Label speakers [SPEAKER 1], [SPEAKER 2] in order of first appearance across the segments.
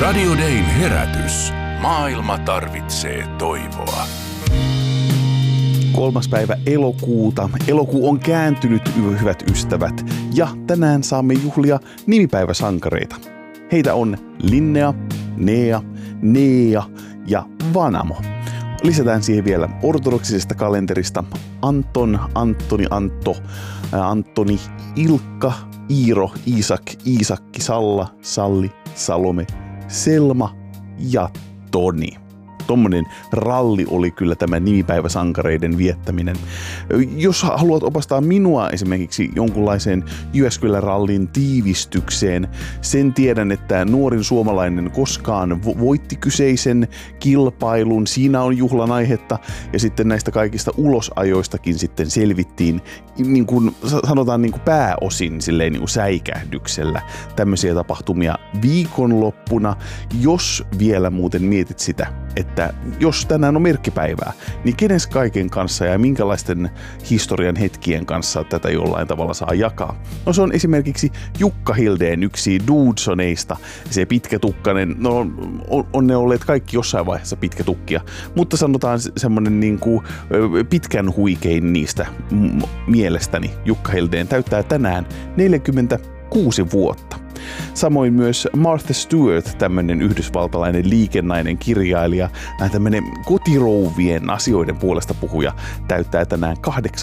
[SPEAKER 1] Radio Dayn herätys. Maailma tarvitsee toivoa.
[SPEAKER 2] 3. päivä elokuuta. Elokuu on kääntynyt, hyvät ystävät. Ja tänään saamme juhlia nimipäiväsankareita. Heitä on Linnea, Nea, Nea ja Vanamo. Lisätään siihen vielä ortodoksisesta kalenterista Anton, Antoni, Antto, Antoni, Ilkka, Iiro, Iisak, Iisakki, Salla, Salli, Salome, Selma ja Toni. Tommonen ralli oli kyllä tämä nimipäiväsankareiden viettäminen. Jos haluat opastaa minua esimerkiksi jonkunlaiseen Jyväskylän rallin tiivistykseen, sen tiedän, että nuorin suomalainen koskaan voitti kyseisen kilpailun. Siinä on juhlan aihetta ja sitten näistä kaikista ulosajoistakin sitten selvittiin niin kuin sanotaan niin kuin pääosin silleen niin kuin säikähdyksellä tämmöisiä tapahtumia viikonloppuna. Jos vielä muuten mietit sitä, että jos tänään on merkkipäivää, niin kenes kaiken kanssa ja minkälaisten historian hetkien kanssa tätä jollain tavalla saa jakaa? No se on esimerkiksi Jukka Hildén, yksi Dudesoneista, se pitkätukkainen, no on ne olleet kaikki jossain vaiheessa pitkätukkia, mutta sanotaan semmonen niinku pitkän huikein niistä mielestäni. Jukka Hildén täyttää tänään 46 vuotta. Samoin myös Martha Stewart, tämmöinen yhdysvaltalainen liikennainen kirjailija, tämmöinen kotirouvien asioiden puolesta puhuja, täyttää tänään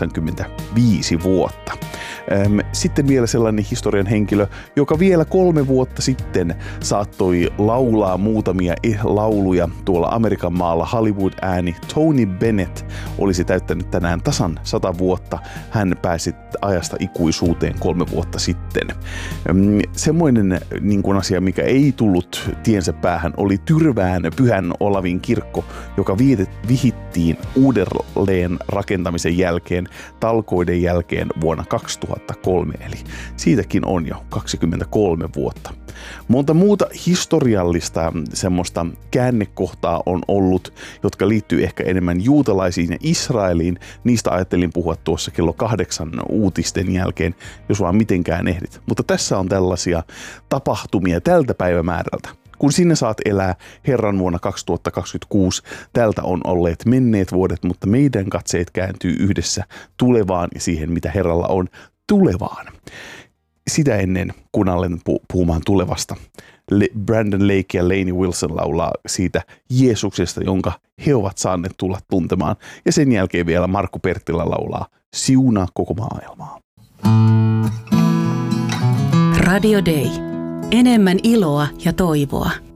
[SPEAKER 2] 85 vuotta. Sitten vielä sellainen historian henkilö, joka vielä 3 vuotta sitten saattoi laulaa muutamia lauluja tuolla Amerikan maalla. Hollywood-ääni Tony Bennett olisi täyttänyt tänään tasan 100 vuotta. Hän pääsi ajasta ikuisuuteen 3 vuotta sitten. Semmoinen niin kuin asia, mikä ei tullut tiensä päähän, oli Tyrvään Pyhän Olavin kirkko, joka vihittiin uudelleen rakentamisen jälkeen, talkoiden jälkeen vuonna 2003, eli siitäkin on jo 23 vuotta. Monta muuta historiallista semmoista käännekohtaa on ollut, jotka liittyy ehkä enemmän juutalaisiin ja Israeliin. Niistä ajattelin puhua tuossa kello 8 uutisten jälkeen, jos vaan mitenkään ehdit. Mutta tässä on tällaisia tapahtumia tältä päivämäärältä. Kun sinne saat elää Herran vuonna 2026, tältä on olleet menneet vuodet, mutta meidän katseet kääntyy yhdessä tulevaan ja siihen, mitä Herralla on tulevaan. Sitä ennen, kun alen puhumaan tulevasta, Brandon Lake ja Lainey Wilson laulaa siitä Jeesuksesta, jonka he ovat saaneet tulla tuntemaan. Ja sen jälkeen vielä Markku Perttilä laulaa Siunaa koko maailmaa.
[SPEAKER 3] Radio Day. Enemmän iloa ja toivoa.